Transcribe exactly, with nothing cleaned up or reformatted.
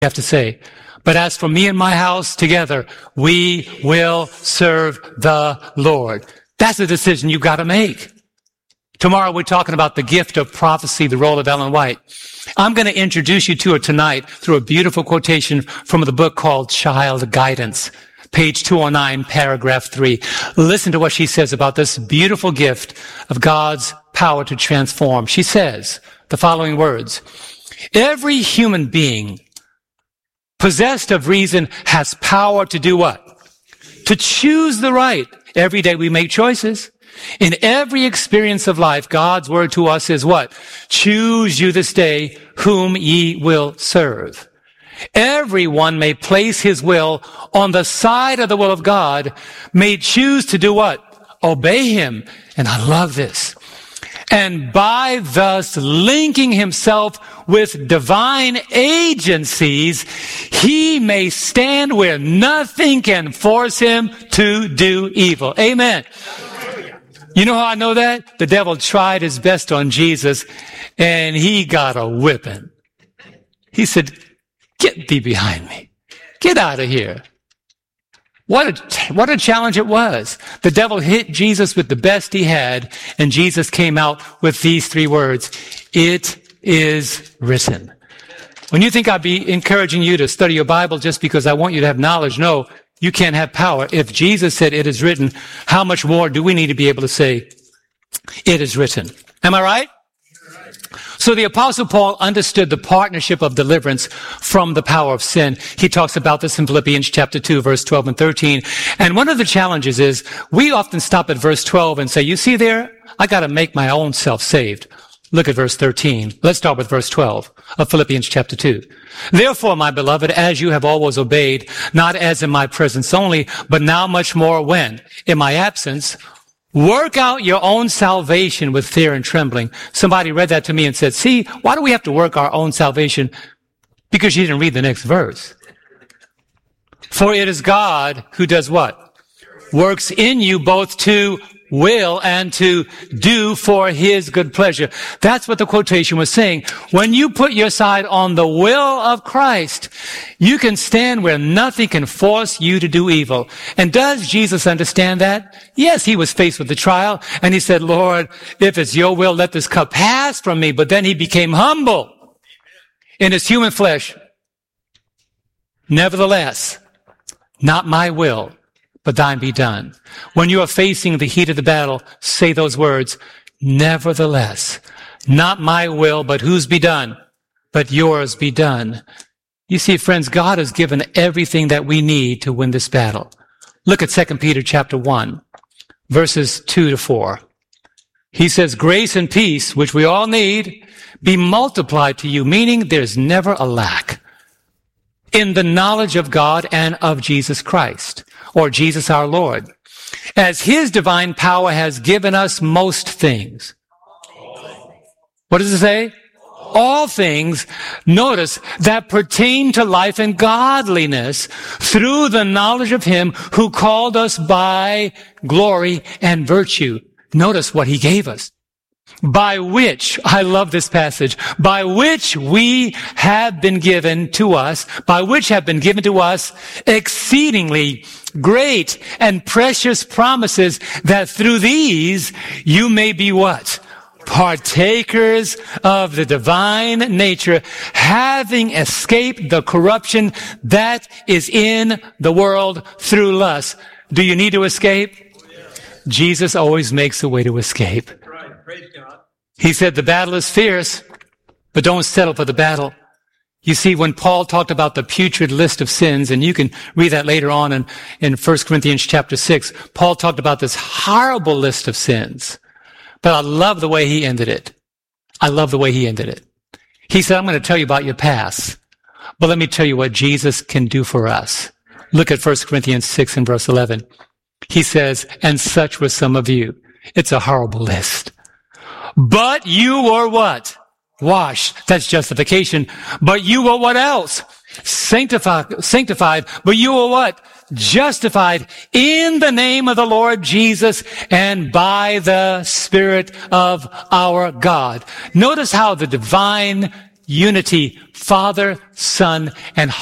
have to say. But as for me and my house, together, we will serve the Lord. That's a decision you've got to make. Tomorrow we're talking about the gift of prophecy, the role of Ellen White. I'm going to introduce you to it tonight through a beautiful quotation from the book called Child Guidance, page two oh nine, paragraph three. Listen to what she says about this beautiful gift of God's power to transform. She says the following words: every human being possessed of reason has power to do what? To choose the right. Every day we make choices. In every experience of life, God's word to us is what? Choose you this day whom ye will serve. Everyone may place his will on the side of the will of God, may choose to do what? Obey him. And I love this. And by thus linking himself with divine agencies, he may stand where nothing can force him to do evil. Amen. You know how I know that? The devil tried his best on Jesus, and he got a whipping. He said, get thee behind me. Get out of here. What a, what a challenge it was. The devil hit Jesus with the best he had, and Jesus came out with these three words: it is written. When you think I'd be encouraging you to study your Bible just because I want you to have knowledge, no, you can't have power. If Jesus said it is written, how much more do we need to be able to say it is written? Am I right? So the Apostle Paul understood the partnership of deliverance from the power of sin. He talks about this in Philippians chapter two, verse twelve and thirteen. And one of the challenges is we often stop at verse twelve and say, you see there, I got to make my own self saved. Look at verse thirteen. Let's start with verse twelve of Philippians chapter two. Therefore, my beloved, as you have always obeyed, not as in my presence only, but now much more when? In my absence, work out your own salvation with fear and trembling. Somebody read that to me and said, see, why do we have to work our own salvation? Because you didn't read the next verse. For it is God who does what? Works in you both to will and to do for his good pleasure. That's what the quotation was saying. When you put your side on the will of Christ, you can stand where nothing can force you to do evil. And does Jesus understand that? Yes, he was faced with the trial, and he said, Lord, if it's your will, let this cup pass from me. But then he became humble in his human flesh. Nevertheless, not my will, but thine be done. When you are facing the heat of the battle, say those words, nevertheless, not my will, but whose be done? But yours be done. You see, friends, God has given everything that we need to win this battle. Look at Second Peter chapter one, verses two to four. He says, grace and peace, which we all need, be multiplied to you, meaning there's never a lack in the knowledge of God and of Jesus Christ, or Jesus our Lord, as his divine power has given us most things. What does it say? All things, notice, that pertain to life and godliness through the knowledge of him who called us by glory and virtue. Notice what he gave us. By which, I love this passage, by which we have been given to us, by which have been given to us exceedingly great and precious promises, that through these you may be what? Partakers of the divine nature, having escaped the corruption that is in the world through lust. Do you need to escape? Jesus always makes a way to escape. Praise God. He said the battle is fierce, but don't settle for the battle. You see, when Paul talked about the putrid list of sins, and you can read that later on in, in First Corinthians chapter six, Paul talked about this horrible list of sins. But I love the way he ended it. I love the way he ended it. He said, I'm going to tell you about your past, but let me tell you what Jesus can do for us. Look at First Corinthians six and verse eleven. He says, and such were some of you. It's a horrible list. But you were what? Washed. That's justification. But you were what else? Sanctified, sanctified. But you were what? Justified in the name of the Lord Jesus and by the Spirit of our God. Notice how the divine unity, Father, Son, and